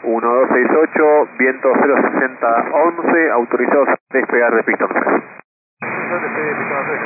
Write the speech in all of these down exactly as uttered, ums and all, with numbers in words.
uno dos seis ocho, viento cero sesenta once, autorizados a despegar de pista tres. Yo despegue de pista tres,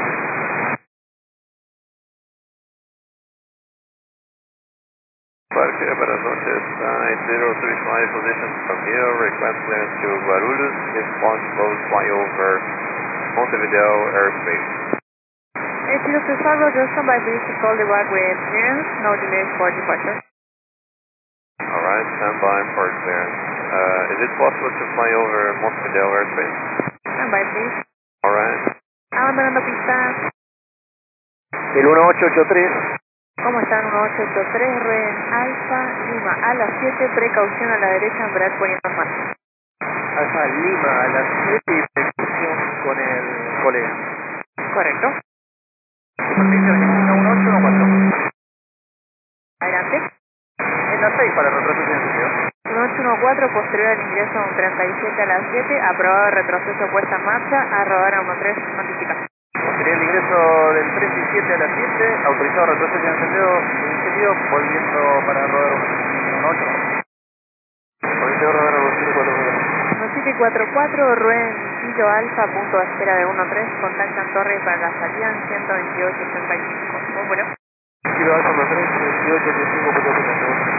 Parque para noches, nine zero three five, position from here, request clearance to Guarulhos, response close flyover Montevideo airspace. eight zero three five, Roger, stand by, please call the runway clearance, no delays for departure. Alright, stand by for clearance. Uh, is it possible to fly over Montevideo airspace? Stand by, please. Alright. Abandonando pista. El uno ocho ocho tres. ¿Cómo están? uno ocho ocho tres, Ren Alfa Lima a las siete, precaución a la derecha, embraer poniendo en marcha. Alfa Lima a las siete y precaución con el colega. Correcto. Superficie uno ocho uno cuatro. Adelante. En la seis para retroceso sentido. uno ocho uno cuatro, posterior al ingreso a un treinta y siete a las siete, aprobado el retroceso puesta en marcha, a rodar a uno tres, notifica. Posterior el ingreso del treinta y siete a las siete, autorizado retroceso en sentido, en sentido, volviendo para rodar uno ocho. Volviendo a rodar a uno siete cuatro cuatro. uno siete cuatro cuatro, Ruen Kilo Alfa, punto de espera de uno tres, contactan torre para la salida en ciento veintiocho ochenta y cinco. Muy bueno. Kilo Alfa uno tres, veintiocho ochenta y cinco, punto de espera.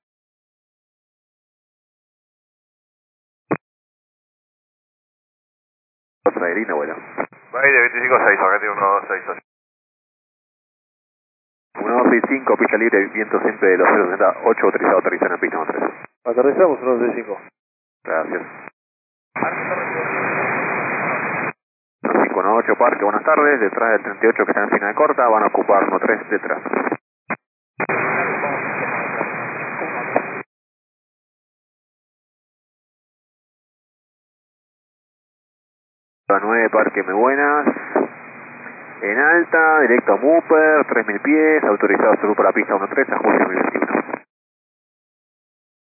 Traerina, bueno. Bahía de veinticinco seis, acá tiene uno dos seis ocho. uno dos seis cinco, pista libre, viento siempre de los cero sesenta ocho, autorizado a aterrizar en pista uno tres. Aterrizamos uno dos seis cinco. Gracias. cinco uno ocho Parque, buenas tardes, detrás del treinta y ocho que está en final corta, van a ocupar uno tres detrás. nueve Parque, muy buenas. En alta, directo a Mooper, tres mil pies, autorizado a subir por la pista uno tres a julio dos mil veintiuno.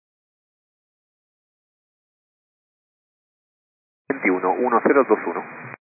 veintiuno, uno cero dos uno.